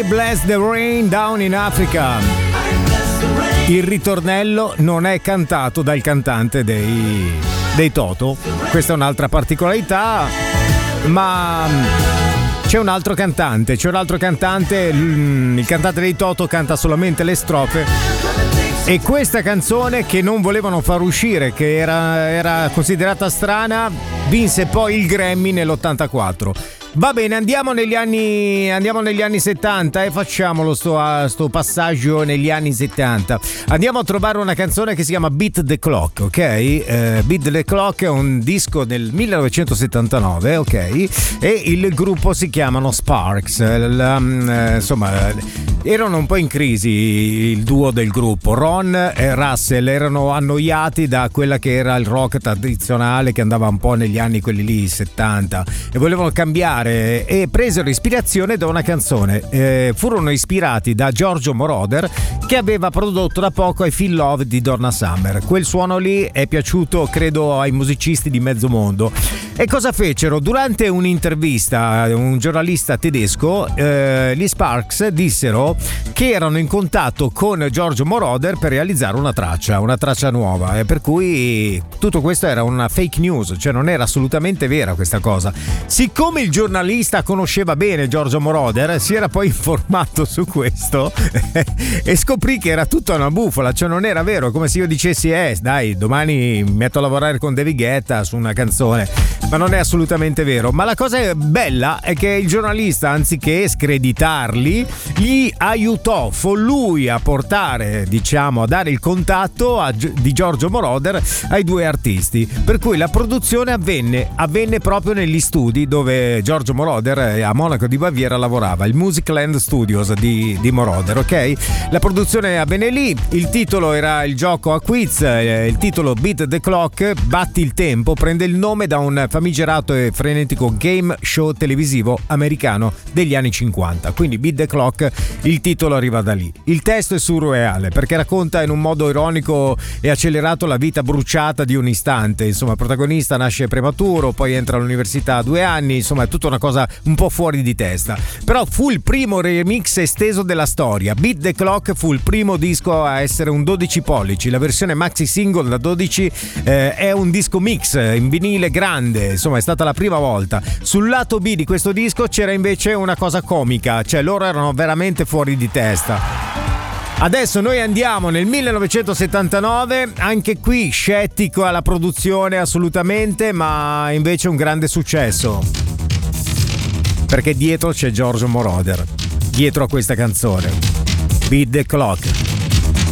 I Bless the Rain Down in Africa. Il ritornello non è cantato dal cantante dei Toto. Questa è un'altra particolarità, ma c'è un altro cantante, il cantante dei Toto canta solamente le strofe. E questa canzone che non volevano far uscire, che era considerata strana, vinse poi il Grammy nell'84. Va bene, andiamo negli anni 70 e facciamolo sto passaggio negli anni 70. Andiamo a trovare una canzone che si chiama Beat the Clock, ok? Beat the Clock è un disco del 1979, ok? E il gruppo si chiamano Sparks. Insomma, erano un po' in crisi il duo del gruppo. Ron e Russell erano annoiati da quella che era il rock tradizionale che andava un po' negli anni quelli lì 70 e volevano cambiare e presero ispirazione da una canzone. Furono ispirati da Giorgio Moroder, che aveva prodotto da poco I Feel Love di Donna Summer. Quel suono lì è piaciuto, credo, ai musicisti di mezzo mondo. E cosa fecero? Durante un'intervista, un giornalista tedesco, gli Sparks dissero che erano in contatto con Giorgio Moroder per realizzare una traccia nuova, e per cui tutto questo era una fake news, cioè non era assolutamente vera questa cosa. Siccome il giornalista conosceva bene Giorgio Moroder, si era poi informato su questo e scoprì che era tutta una bufala, cioè non era vero, come se io dicessi dai, domani mi metto a lavorare con David Guetta su una canzone, ma non è assolutamente vero. Ma la cosa bella è che il giornalista, anziché screditarli, gli aiutò, fu lui a portare, diciamo, a dare il contatto di Giorgio Moroder ai due artisti, per cui la produzione avvenne proprio negli studi dove Giorgio Moroder a Monaco di Baviera lavorava, il Musicland Studios di Moroder, ok? La produzione avvenne lì, il titolo era il gioco a quiz, il titolo Beat the Clock, batti il tempo, prende il nome da un famigerato e frenetico game show televisivo americano degli anni 50, quindi Beat the Clock, il titolo arriva da lì. Il testo è surreale perché racconta in un modo ironico e accelerato la vita bruciata di un istante. Insomma, il protagonista nasce prematuro, poi entra all'università a 2 anni, insomma è tutta una cosa un po' fuori di testa, però fu il primo remix esteso della storia. Beat the Clock fu il primo disco a essere un 12 pollici, la versione maxi single da 12 è un disco mix in vinile grande, insomma è stata la prima volta. Sul lato B di questo disco c'era invece una cosa comica, cioè loro erano veramente fuori di testa. Adesso noi andiamo nel 1979, anche qui scettico alla produzione assolutamente, ma invece un grande successo, perché dietro c'è Giorgio Moroder, dietro a questa canzone Beat the Clock.